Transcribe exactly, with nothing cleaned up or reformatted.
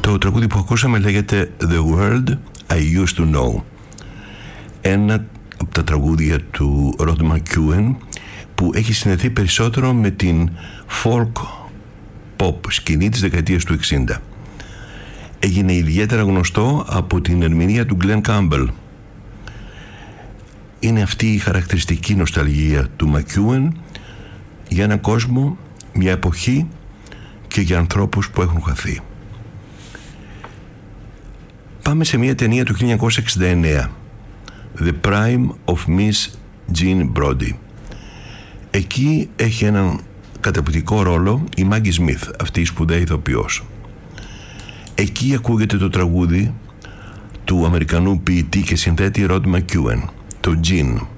Το τραγούδι που ακούσαμε λέγεται The World I Used to Know. Ένα από τα τραγούδια του Rod McEwen που έχει συνδεθεί περισσότερο με την folk pop σκηνή της δεκαετίας του εξήντα. Έγινε ιδιαίτερα γνωστό από την ερμηνεία του Glenn Campbell. Είναι αυτή η χαρακτηριστική νοσταλγία του McEwen για έναν κόσμο, μια εποχή και για ανθρώπους που έχουν χαθεί. Πάμε σε μια ταινία του χίλια εννιακόσια εξήντα εννέα, The Prime of Miss Jean Brodie. Εκεί έχει έναν καταπληκτικό ρόλο η Maggie Smith, αυτή η σπουδαία ηθοποιός. Εκεί ακούγεται το τραγούδι του Αμερικανού ποιητή και συνθέτη Rod McEwen, το Jean.